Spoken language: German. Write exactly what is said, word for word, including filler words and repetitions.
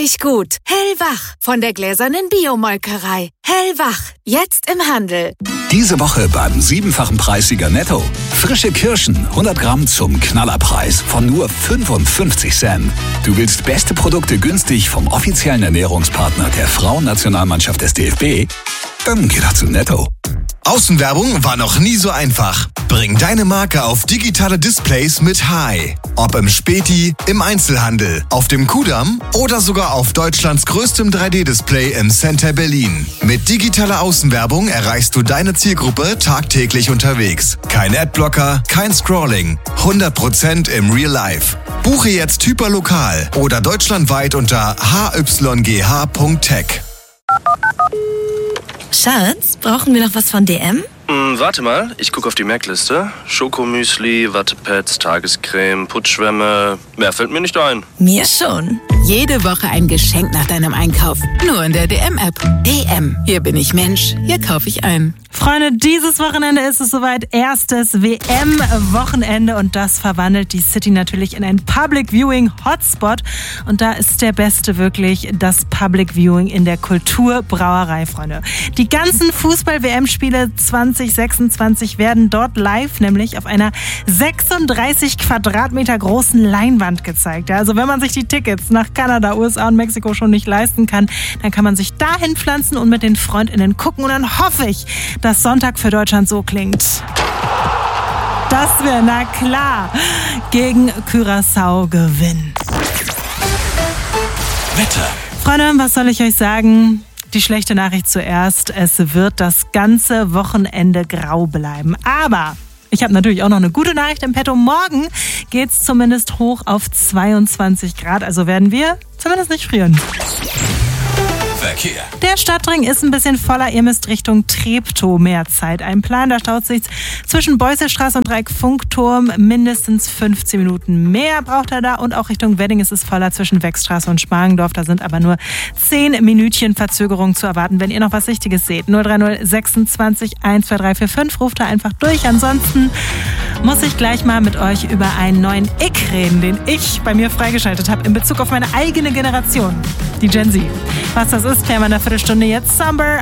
richtig gut. Hellwach von der gläsernen Biomolkerei. Hellwach, jetzt im Handel. Diese Woche beim siebenfachen Preissieger Netto. Frische Kirschen, hundert Gramm zum Knallerpreis von nur fünfundfünfzig Cent. Du willst beste Produkte günstig vom offiziellen Ernährungspartner der Frauennationalmannschaft des D F B? Dann geh doch zu Netto. Außenwerbung war noch nie so einfach. Bring deine Marke auf digitale Displays mit Hai. Ob im Späti, im Einzelhandel, auf dem Kudamm oder sogar auf Deutschlands größtem drei D Display im Center Berlin. Mit digitaler Außenwerbung erreichst du deine Zielgruppe tagtäglich unterwegs. Kein Adblocker, kein Scrolling. hundert Prozent im Real Life. Buche jetzt hyperlokal oder deutschlandweit unter h y g h punkt tech. Schatz, brauchen wir noch was von D M? Hm, warte mal, ich gucke auf die Merkliste. Schokomüsli, Wattepads, Tagescreme, Putzschwämme. Mehr fällt mir nicht ein. Mir schon. Jede Woche ein Geschenk nach deinem Einkauf. Nur in der D M-App. D M, hier bin ich Mensch, hier kaufe ich ein. Freunde, dieses Wochenende ist es soweit. Erstes W M-Wochenende und das verwandelt die City natürlich in ein Public Viewing Hotspot. Und da ist der Beste wirklich das Public Viewing in der Kulturbrauerei, Freunde. Die ganzen Fußball-W M-Spiele zwanzig sechsundzwanzig werden dort live, nämlich auf einer sechsunddreißig Quadratmeter großen Leinwand gezeigt. Ja, also wenn man sich die Tickets nach Kanada, U S A und Mexiko schon nicht leisten kann, dann kann man sich dahin pflanzen und mit den FreundInnen gucken. Und dann hoffe ich, dass Sonntag für Deutschland so klingt. Dass wir, na klar, gegen Curaçao gewinnen. Wetter. Freunde, was soll ich euch sagen? Die schlechte Nachricht zuerst. Es wird das ganze Wochenende grau bleiben. Aber ich habe natürlich auch noch eine gute Nachricht im Petto. Morgen geht's zumindest hoch auf zweiundzwanzig Grad. Also werden wir zumindest nicht frieren. Verkehr. Der Stadtring ist ein bisschen voller. Ihr müsst Richtung Treptow mehr Zeit einplanen. Da staut sich zwischen Beusselstraße und Dreieck Funkturm mindestens fünfzehn Minuten mehr braucht er da. Und auch Richtung Wedding ist es voller zwischen Weckstraße und Schmargendorf. Da sind aber nur zehn Minütchen Verzögerung zu erwarten, wenn ihr noch was Wichtiges seht. null drei null sechsundzwanzig eins zwei drei vier fünf. Ruft da einfach durch. Ansonsten muss ich gleich mal mit euch über einen neuen Ick reden, den ich bei mir freigeschaltet habe in Bezug auf meine eigene Generation, die Gen Z. Was das ist, klären wir in einer Viertelstunde jetzt. Summer